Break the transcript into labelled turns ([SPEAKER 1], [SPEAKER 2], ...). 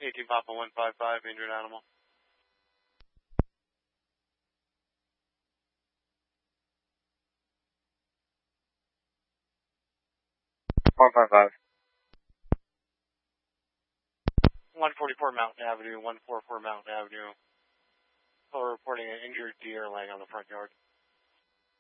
[SPEAKER 1] 18 Papa 155, injured animal.
[SPEAKER 2] 155.
[SPEAKER 1] 144 Mountain Avenue, 144 Mountain Avenue. Still reporting an injured deer laying on the front yard.